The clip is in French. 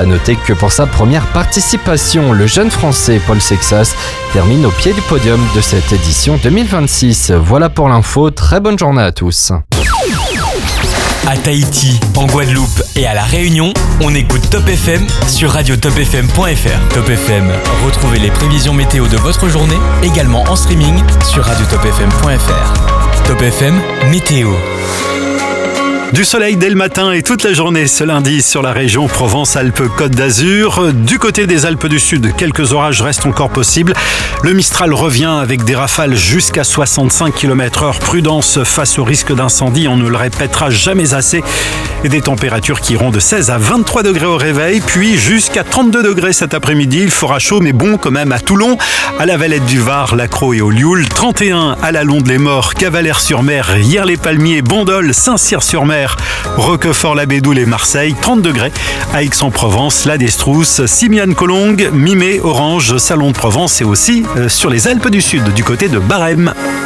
A noter que pour sa première participation, le jeune français Paul Sexas termine au pied du podium de cette édition 2026. Voilà pour l'info, très bonne journée à tous. À Tahiti, en Guadeloupe et à La Réunion, on écoute Top FM sur radiotopfm.fr. Top FM, retrouvez les prévisions météo de votre journée également en streaming sur radiotopfm.fr. Top FM, météo. Du soleil dès le matin et toute la journée ce lundi sur la région Provence-Alpes-Côte d'Azur. Du côté des Alpes du Sud, quelques orages restent encore possibles. Le Mistral revient avec des rafales jusqu'à 65 km/h. Prudence face au risque d'incendie, on ne le répétera jamais assez. Et des températures qui iront de 16 à 23 degrés au réveil, puis jusqu'à 32 degrés cet après-midi. Il fera chaud mais bon quand même à Toulon, à la Valette du Var, Lacros et au Lioul. 31 à la Londe-les-Morts, Cavalère-sur-Mer, Hyères-les-Palmiers, Bandol, Saint-Cyr-sur-Mer, Roquefort-la-Bédoule et Marseille. 30 degrés à Aix-en-Provence, La Destrousse, Simiane-Collongue, Mimé, Orange, Salon de Provence et aussi sur les Alpes du Sud, du côté de Barème.